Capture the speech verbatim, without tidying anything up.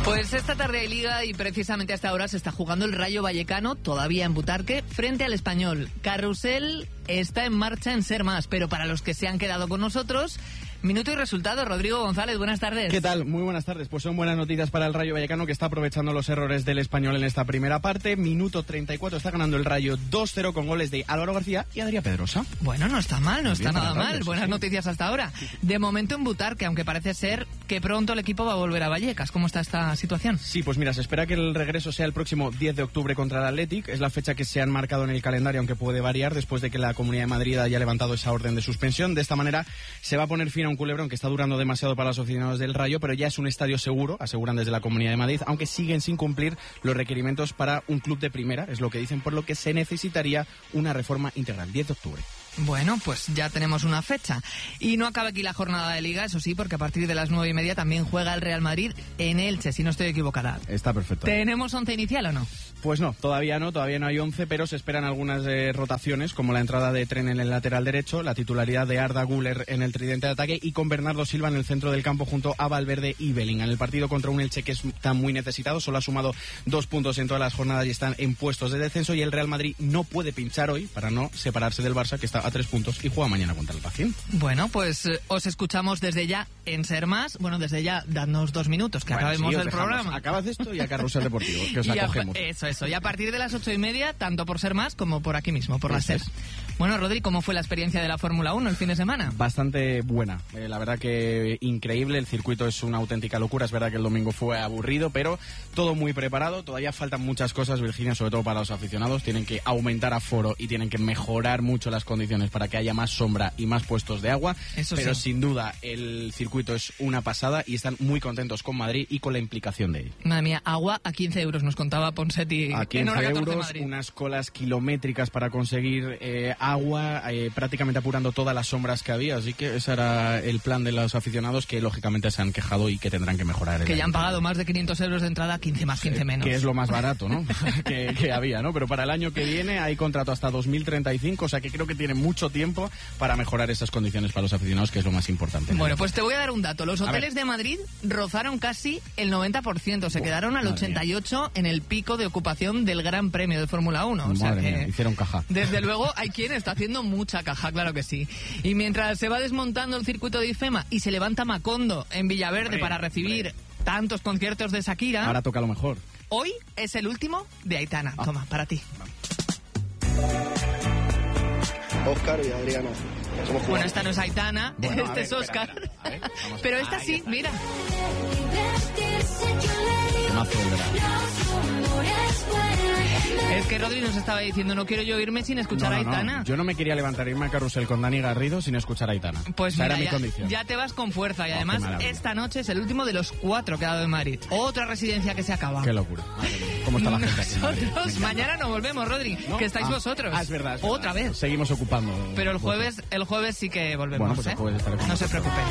Pues esta tarde hay Liga y precisamente a esta hora se está jugando el Rayo Vallecano, todavía en Butarque, frente al Español. Carrusel está en marcha en Ser Más, pero para los que se han quedado con nosotros, minuto y resultado. Rodrigo González, buenas tardes. ¿Qué tal? Muy buenas tardes. Pues son buenas noticias para el Rayo Vallecano, que está aprovechando los errores del Español en esta primera parte. Minuto treinta y cuatro, está ganando el Rayo dos cero con goles de Álvaro García y Adrián Pedrosa. Bueno, no está mal, no Muy está bien, nada buenas mal. tardes, Buenas sí. noticias hasta ahora. De momento en Butarque, aunque parece ser que pronto el equipo va a volver a Vallecas. ¿Cómo está esta situación? Sí, pues mira, se espera que el regreso sea el próximo diez de octubre contra el Athletic. Es la fecha que se han marcado en el calendario, aunque puede variar después de que la Comunidad de Madrid haya levantado esa orden de suspensión. De esta manera se va a poner fin a un culebrón que está durando demasiado para los aficionados del Rayo, pero ya es un estadio seguro, aseguran desde la Comunidad de Madrid, aunque siguen sin cumplir los requerimientos para un club de primera, es lo que dicen, por lo que se necesitaría una reforma integral. diez de octubre. Bueno, pues ya tenemos una fecha. Y no acaba aquí la jornada de Liga, eso sí, porque a partir de las nueve y media también juega el Real Madrid en Elche, si no estoy equivocada. Está perfecto. ¿Tenemos once inicial o no? Pues no, todavía no, todavía no hay once, pero se esperan algunas eh, rotaciones, como la entrada de Tren en el lateral derecho, la titularidad de Arda Güler en el tridente de ataque y con Bernardo Silva en el centro del campo junto a Valverde y Bellingham. En el partido contra un Elche que está muy necesitado, solo ha sumado dos puntos en todas las jornadas y están en puestos de descenso, y el Real Madrid no puede pinchar hoy para no separarse del Barça, que está a tres puntos y juega mañana contra el Pacín. Bueno, pues eh, os escuchamos desde ya en Ser Más. Bueno, desde ya, dadnos dos minutos, que Bueno, acabemos sí, os el dejamos. programa. Acabas esto y a Carrusel Deportivo, que os Y a- acogemos. eso, eso. Y a partir de las ocho y media, tanto por Ser Más como por aquí mismo, por la Eso SER. es. Bueno, Rodri, ¿cómo fue la experiencia de la Fórmula uno el fin de semana? Bastante buena, eh, la verdad que increíble, el circuito es una auténtica locura, es verdad que el domingo fue aburrido, pero todo muy preparado, todavía faltan muchas cosas, Virginia, sobre todo para los aficionados, tienen que aumentar aforo y tienen que mejorar mucho las condiciones para que haya más sombra y más puestos de agua, Eso pero sí. sin duda el circuito es una pasada y están muy contentos con Madrid y con la implicación de él. Madre mía, agua a quince euros, nos contaba Ponsetti A en quince Hora catorce euros, Madrid. unas colas kilométricas para conseguir eh, agua, eh, prácticamente apurando todas las sombras que había, así que ese era el plan de los aficionados, que lógicamente se han quejado y que tendrán que mejorar. el Que ya año han pagado que más de quinientos euros de entrada, quince más, quince menos. Que es lo más barato, ¿no? que, que había, ¿no? Pero para el año que viene hay contrato hasta dos mil treinta y cinco, o sea que creo que tienen mucho tiempo para mejorar esas condiciones para los aficionados, que es lo más importante. Bueno, pues te voy a dar un dato. Los A hoteles ver. de Madrid rozaron casi el noventa por ciento. Se Buah, quedaron al madre ochenta y ocho por ciento en el pico de ocupación del Gran Premio de Fórmula uno. O sea Madre que, mía, hicieron caja. desde luego, hay quien está haciendo mucha caja, claro que sí. Y mientras se va desmontando el circuito de IFEMA y se levanta Macondo en Villaverde Hombre, para recibir hombre. tantos conciertos de Shakira, Ahora toca lo mejor. hoy es el último de Aitana. Ah. Toma, para ti. Óscar y Adriana. Somos Bueno, esta no es Aitana, Bueno, a este ver, es Óscar. espera, espera, a ver, vamos a- Pero esta Ahí sí, está. mira. Temazo del verano. Es que Rodri nos estaba diciendo, no quiero yo irme sin escuchar No, a no, no. Aitana. Yo no me quería levantar e irme a Carrusel con Dani Garrido sin escuchar a Aitana. Pues o sea, mira, era mi ya, condición. ya te vas con fuerza. Y Oh, además, qué maravilla. esta noche es el último de los cuatro que ha dado en Madrid. Otra residencia que se acaba. Qué locura. Madre mía, ¿cómo está la gente aquí en Madrid? Me Nosotros, encanta. mañana no volvemos, Rodri, ¿No? que estáis Ah, vosotros. Ah, es verdad, es verdad. Otra vez. Seguimos ocupando. Pero el vuestro- jueves, el jueves sí que volvemos, Bueno, pues el ¿eh? jueves estaré con No se vosotros. preocupen.